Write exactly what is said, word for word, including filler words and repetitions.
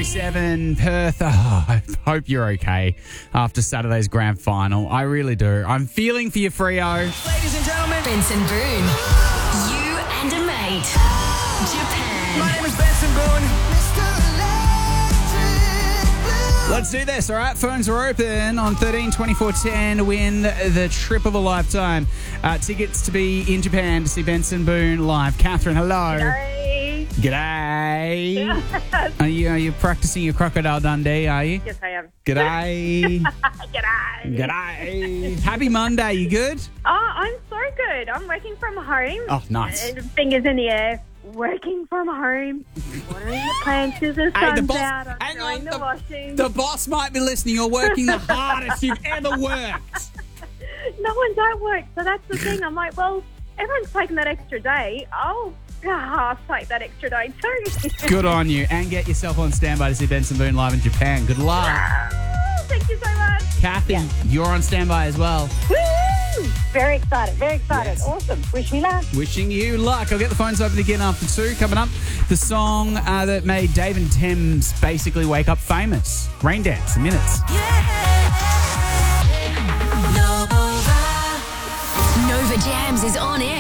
three seven Perth. Oh, I hope you're okay after Saturday's grand final. I really do. I'm feeling for you, Freo. Ladies and gentlemen, Benson Boone. You and a mate. Japan. my name is Benson Boone. Let's do this, all right? Phones are open on thirteen twenty-four ten to win the trip of a lifetime. Uh, tickets to be in Japan to see Benson Boone live. Catherine, hello. Hey. G'day. Are you, are you practicing your Crocodile Dundee, are you? Yes, I am. G'day. G'day. G'day. Happy Monday. You good? Oh, I'm so good. I'm working from home. Oh, nice. Uh, Fingers in the air. Working from home. Watering the plants as the Hey, sun's the boss, out. I'm hang doing on, the, the, washing. the boss might be listening. You're working the hardest you've ever worked. No one's at work, so that's the thing. I'm like, well, everyone's taking that extra day. I'll half take that extra day too. Good on you. And get yourself on standby to see Benson Boone live in Japan. Good luck. Oh, thank you so much. Kathy, you're on standby as well. Woo! Very excited, very excited. Yes. Awesome. Wish me luck. Wishing you luck. I'll get the phones open again after two. Coming up, the song uh, that made Dave and Thames basically wake up famous. Rain Dance in minutes. Nova Jams is on air